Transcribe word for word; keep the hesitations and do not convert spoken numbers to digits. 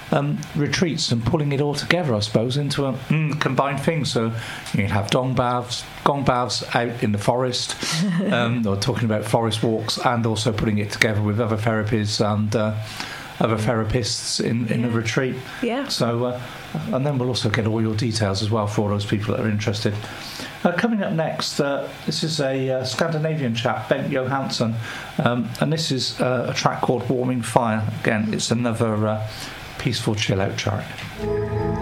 um, retreats and pulling it all together, I suppose, into a mm, combined thing. So you can have gong baths, gong baths out in the forest, um, or talking about forest walks, and also putting it together with other therapies and uh, other therapists in, in Yeah. a retreat. Yeah. So, uh, and then we'll also get all your details as well for all those people that are interested. Uh, coming up next, uh, this is a uh, Scandinavian chap, Bent Johansson, um, and this is uh, a track called Warming Fire. Again, it's another uh, peaceful chill-out track.